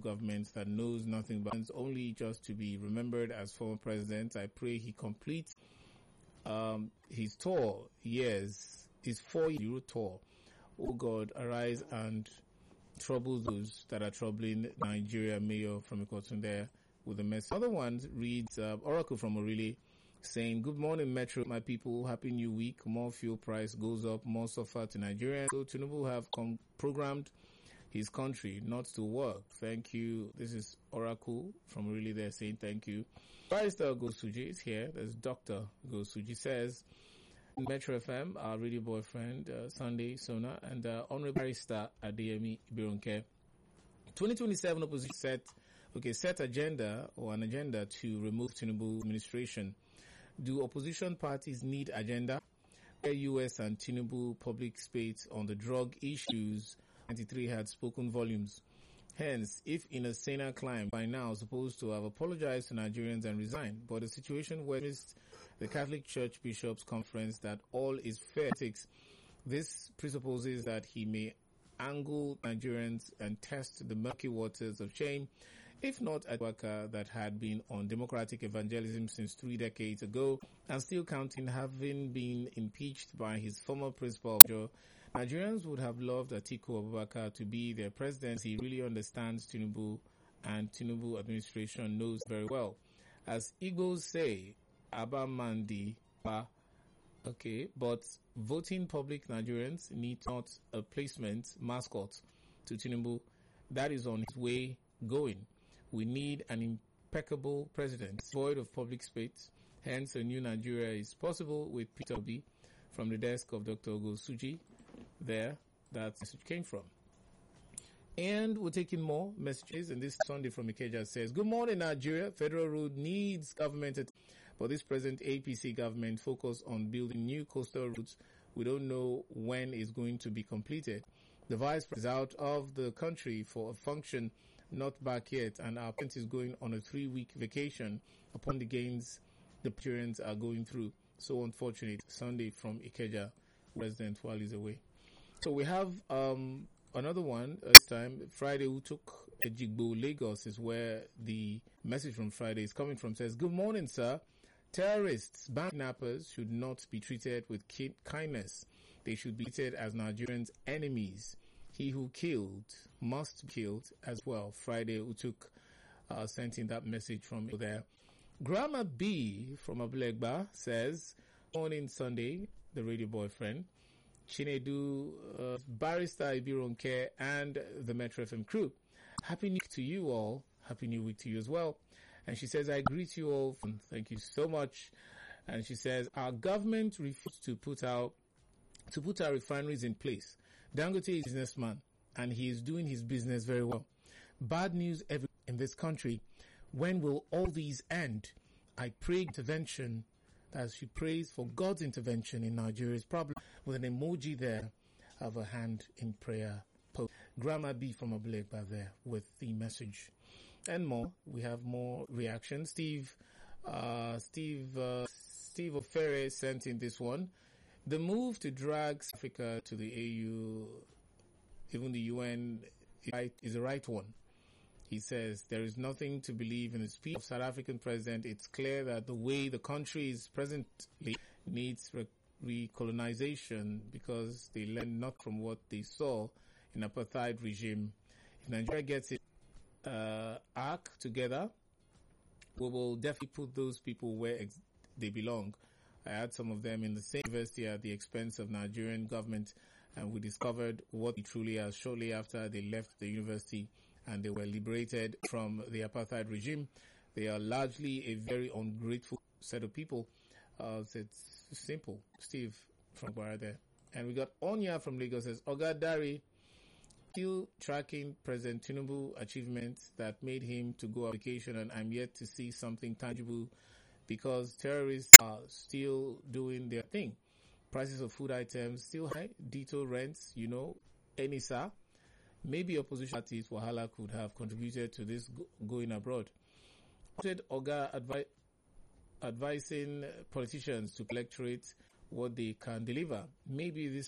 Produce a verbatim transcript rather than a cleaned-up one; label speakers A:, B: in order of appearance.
A: government that knows nothing but only just to be remembered as former president. I pray he completes um, his tour years, his four-year tour. Oh God, arise and trouble those that are troubling Nigeria. Mayor from Ikotunde with a message. Other ones reads uh, Oracle from Orili saying, "Good morning, Metro, my people. Happy New Week. More fuel price goes up, more suffer to Nigeria. So Tinubu have com- programmed his country not to work. Thank you." This is Oracle from Orili there saying thank you. Barrister Gosuji is here. There's Doctor Gosuji says, Metro F M, our radio boyfriend, uh, Sunday Sona, and uh, Honorable Barrister Adeyemi Ibironke. twenty twenty-seven opposition set, okay, set agenda or an agenda to remove Tinubu administration. Do opposition parties need agenda? U S and Tinubu public space on the drug issues, ninety-three had spoken volumes. Hence, if in a saner climate by now supposed to have apologized to Nigerians and resigned, but a situation where the Catholic Church Bishops' Conference that all is fair, this presupposes that he may angle Nigerians and test the murky waters of shame, if not at Waka that had been on democratic evangelism since three decades ago and still counting, having been impeached by his former principal. Nigerians would have loved Atiku Abubakar to be their president. He really understands Tinubu, and Tinubu administration knows very well. As Igbos say, Abamandi Pa. Okay, but voting public Nigerians need not a placement mascot to Tinubu. That is on his way going. We need an impeccable president, void of public space. Hence, a new Nigeria is possible with Peter Obi from the desk of Doctor Gosuji. There, that message came from. And we're taking more messages, and this Sunday from Ikeja says, "Good morning, Nigeria. Federal Road needs government, but this present A P C government focus on building new coastal routes. We don't know when it's going to be completed. The vice president is out of the country for a function, not back yet, and our president is going on a three-week vacation upon the gains the parents are going through. So unfortunate." Sunday from Ikeja, resident while he's away. So we have um, another one uh, this time. Friday, who took Ejigbo, Lagos is where the message from Friday is coming from. Says, "Good morning, sir. Terrorists, kidnappers should not be treated with ki- kindness. They should be treated as Nigerians' enemies. He who killed must be killed as well." Friday, who took uh, sent in that message from there. Grandma B from Abulegba says, "Morning, Sunday, the radio boyfriend. Chinedu, uh, Barrister Ibironke, and the Metro F M crew. Happy New Week to you all. Happy New Week to you as well." And she says, "I greet you all. Thank you so much." And she says, "Our government refused to put out to put our refineries in place. Dangote is a businessman, and he is doing his business very well. Bad news every in this country. When will all these end? I pray intervention." As she prays for God's intervention in Nigeria's problem, with an emoji there of a hand in prayer. Grandma B from Abulegba there with the message. And more. We have more reactions. Steve, uh, Steve, uh, Steve Ofere sent in this one. "The move to drag Africa to the A U, even the U N, is the right one." He says, "There is nothing to believe in the speech of South African president. It's clear that the way the country is presently needs re- recolonization because they learned not from what they saw in apartheid regime. If Nigeria gets its uh, act together, we will definitely put those people where ex- they belong." I had some of them in the same university at the expense of Nigerian government, and we discovered what they truly are shortly after they left the university and they were liberated from the apartheid regime. They are largely a very ungrateful set of people. Uh, so it's simple. Steve from Gwara there. And we got Onya from Lagos says, "Oga Dari, still tracking President Tinubu achievements that made him to go on vacation, and I'm yet to see something tangible because terrorists are still doing their thing. Prices of food items still high, ditto rents, you know, Enisa. Maybe opposition parties, Wahala, could have contributed to this go- going abroad." Said Oga advi- advising politicians to electorate what they can deliver. Maybe this